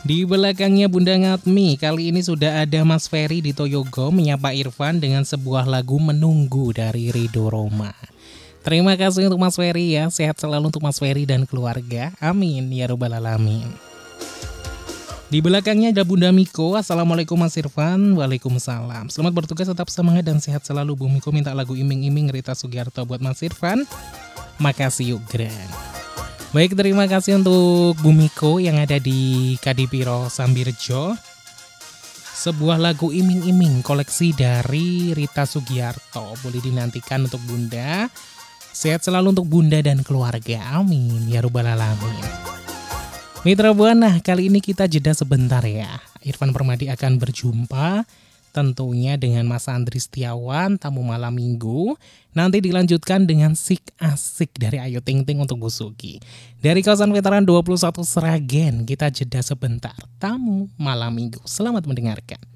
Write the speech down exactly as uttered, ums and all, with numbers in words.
Di belakangnya Bunda Ngatmi, kali ini sudah ada Mas Ferry di Toyogo menyapa Irfan dengan sebuah lagu Menunggu dari Ridho Roma. Terima kasih untuk Mas Ferry ya, sehat selalu untuk Mas Ferry dan keluarga. Amin ya robbal alamin. Di belakangnya ada Bunda Miko. Assalamualaikum Mas Irfan. Waalaikumsalam. Selamat bertugas, tetap semangat dan sehat selalu. Bu Miko minta lagu Iming-Iming Rita Sugiarto buat Mas Irfan. Makasih yuk Gran. Baik, terima kasih untuk Bu Miko yang ada di Kadipiro Sambirjo. Sebuah lagu Iming-Iming koleksi dari Rita Sugiarto. Boleh dinantikan untuk Bunda. Sehat selalu untuk Bunda dan keluarga. Amin ya robbal alamin. Mitra Buana, kali ini kita jeda sebentar ya. Irfan Permadi akan berjumpa tentunya dengan Mas Andri Setiawan, tamu malam minggu. Nanti dilanjutkan dengan Sik Asik dari Ayu Ting Ting untuk Bu Sugi. Dari kawasan veteran dua puluh satu Sragen, kita jeda sebentar. Tamu malam minggu. Selamat mendengarkan.